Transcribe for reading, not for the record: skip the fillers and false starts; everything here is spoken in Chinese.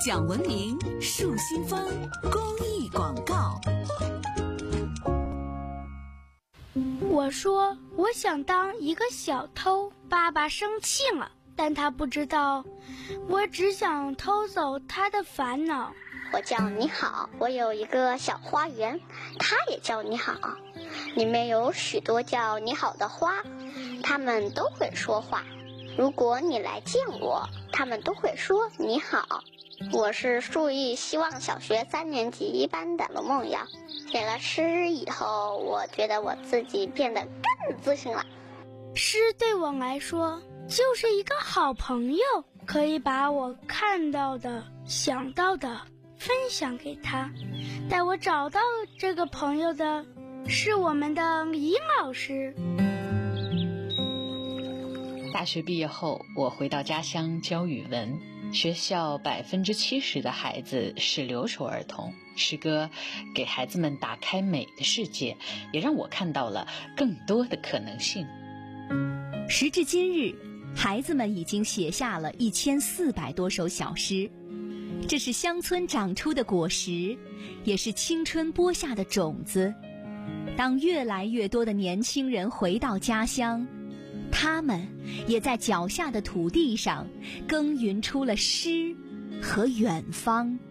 讲文明树新风公益广告。 我说我想当一个小偷，爸爸生气了，但他不知道我只想偷走他的烦恼。 我叫你好，我有一个小花园，它也叫你好，里面有许多叫你好的花，它们都会说话。如果你来见我，它们都会说你好。我是树艺希望小学3年级一班的罗梦瑶。写了诗以后，我觉得我自己变得更自信了。 诗对我来说就是一个好朋友，可以把我看到的、想到的分享给他。带我找到这个朋友的是我们的李老师。 大学毕业后，我回到家乡教语文。学校70%的孩子是留守儿童，诗歌给孩子们打开美的世界，也让我看到了更多的可能性。 时至今日，孩子们已经写下了1400多首小诗，这是乡村长出的果实，也是青春播下的种子。当越来越多的年轻人回到家乡，他们也在脚下的土地上耕耘出了诗和远方。